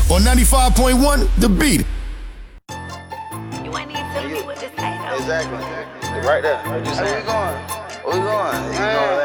on 95.1 The Beat. You ain't even telling me what to say though. Exactly. Right there. Where we going? Where we going?